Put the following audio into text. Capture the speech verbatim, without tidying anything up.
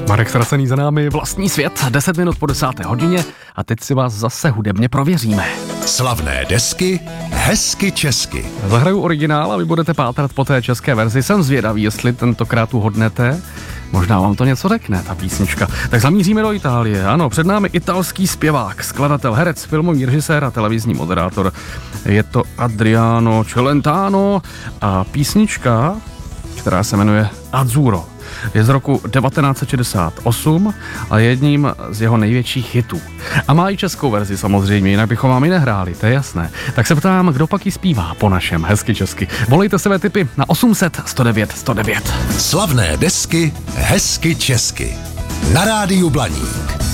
Marek Strasený za námi, Vlastní svět, deset minut po desáté hodině a teď si vás zase hudebně prověříme. Slavné desky, hezky česky. Zahraju originál a vy budete pátrat po té české verzi. Jsem zvědavý, jestli tentokrát uhodnete. Možná vám to něco řekne, ta písnička. Tak zamíříme do Itálie. Ano, před námi italský zpěvák, skladatel, herec, filmový režisér a televizní moderátor. Je to Adriano Celentano a písnička, která se jmenuje Azzurro, je z roku devatenáct set šedesát osm a je jedním z jeho největších hitů. A má i českou verzi samozřejmě, jinak bychom vám ji nehráli, to je jasné. Tak se ptám, kdo pak ji zpívá po našem hezky česky. Volejte své tipy na osm set sto devět sto devět. Slavné desky, hezky česky. Na rádiu Blaník.